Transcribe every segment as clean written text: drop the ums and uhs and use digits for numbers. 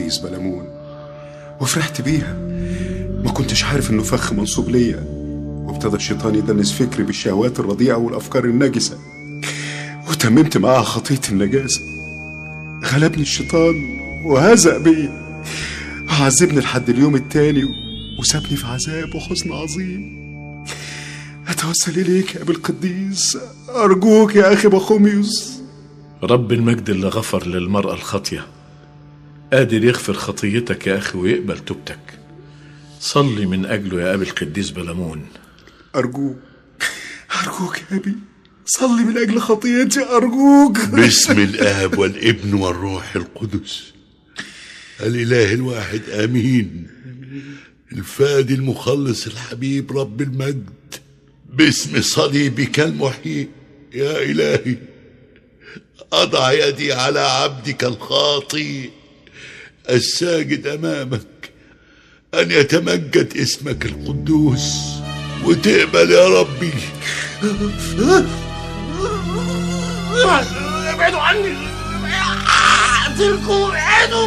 القديس بلمون وفرحت بيها. ما كنتش عارف انه فخ منصوب ليا، وابتدى الشيطان يدنس فكري بالشهوات الرديئة والافكار النجسة، وتممت معاها خطية النجاسة. غلبني الشيطان وهزأ بيا، عذبني لحد اليوم التاني وسابني في عذاب وحزن عظيم. أتوسل إليك يا أبي القديس، أرجوك يا أخي بخوميوس. رب المجد اللي غفر للمرأة الخاطية قادر يغفر خطيتك يا أخي ويقبل توبتك. صلي من أجله يا أبي القديس بلمون. أرجوك يا أبي، صلي من أجل خطيتي أرجوك. باسم الآب والابن والروح القدس الإله الواحد آمين. الفادي المخلص الحبيب رب المجد، باسم صليبك المحيي يا إلهي أضع يدي على عبدك الخاطئ الساجد أمامك أن يتمجد اسمك القدوس وتقبل يا ربي. ابعدوا عني، اقتلكم، ابعدوا.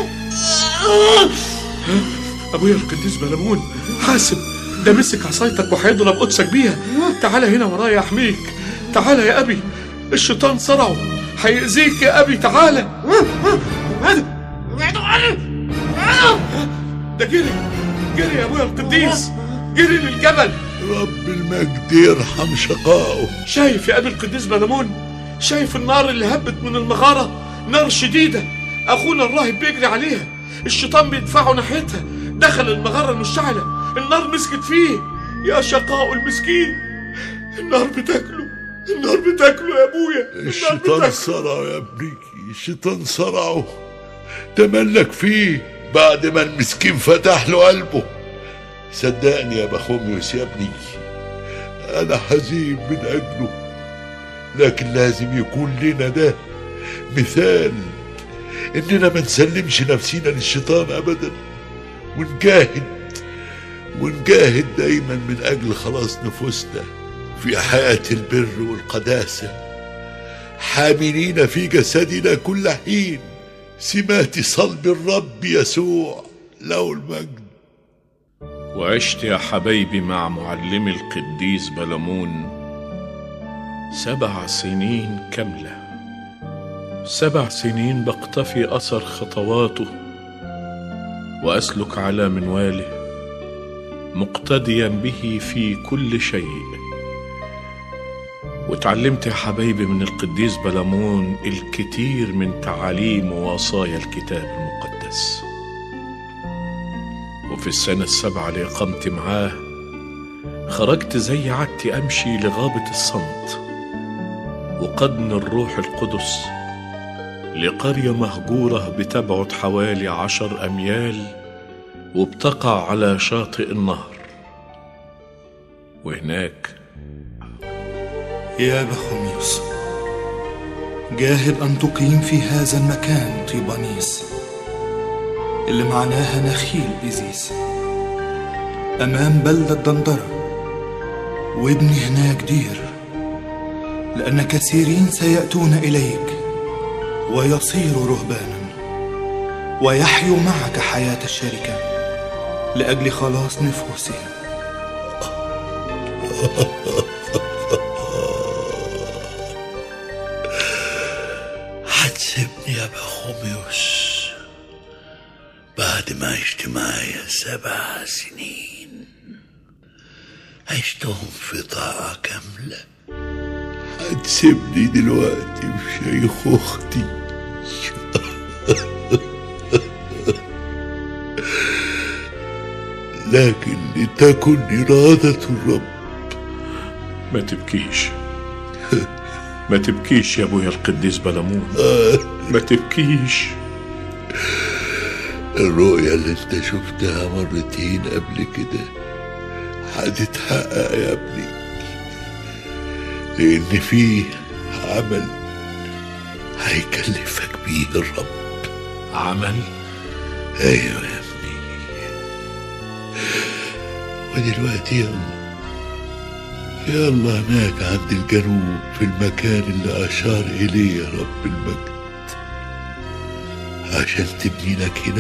أبويا القديس بلمون حاسب، ده مسك عصايتك وهيضرب قدسك بيها. تعالى هنا ورايا أحميك. تعالى يا أبي، الشيطان صرعه هيأذيك يا أبي. تعالى. ابعدوا عني. ده جري يا أبويا القديس، جري للجبل. رب المجد يرحم شقائه. شايف يا أبي القديس بلمون؟ شايف النار اللي هبت من المغارة؟ نار شديدة، أخونا الراهب بيجري عليها، الشيطان بيدفعه ناحيتها. دخل المغارة المشتعلة، النار مسكت فيه. يا شقاء المسكين، النار بتاكله يا أبويا. الشيطان صرعه يا ابني، الشيطان صرعه، تملك فيه بعد ما المسكين فتح له قلبه. صدقني يا بخوميوس يا ابني، أنا حزين من أجله، لكن لازم يكون لنا ده مثال إننا ما نسلمش نفسينا للشيطان أبدا، ونجاهد دايما من أجل خلاص نفوسنا في حياة البر والقداسة، حاملين في جسدنا كل حين سمات صلب الرب يسوع له المجد. وعشت يا حبايبي مع معلمي القديس بلمون 7 سنين كاملة، 7 سنين بقتفي أثر خطواته وأسلك على منواله، مقتديا به في كل شيء. وتعلمت يا حبايبي من القديس بلمون الكثير من تعاليم ووصايا الكتاب المقدس. وفي السنة 7 لإقامتي معاه خرجت زي عادتي أمشي لغابة الصمت، وقدني الروح القدس لقرية مهجورة بتبعد حوالي 10 أميال وبتقع على شاطئ النهر. وهناك يا بخوميوس، جاهد أن تقيم في هذا المكان طيبانيس اللي معناها نخيل إزيس أمام بلدة دندرة، وابني هناك دير، لأن كثيرين سيأتون إليك ويصيروا رهبانا ويحيوا معك حياة الشركة لأجل خلاص نفوسهم. هتسيبني يا بخوميوس بعد ما عشت معايا 7 سنين عشتهم في طاعة كاملة؟ هتسيبني دلوقتي في شيخوختي؟ لكن لتكن إرادة الرب. ما تبكيش يا أبويا القديس بلمون، ما تبكيش. الرؤية اللي انت شفتها مرتين قبل كده هتتحقق يا ابني، لأن فيه عمل هيكلفك بيه الرب. عمل؟ أيوة يا ابني. ودلوقتي يلا هناك عند الجنوب في المكان اللي أشار إليه رب المجد عشان تبني لك هناك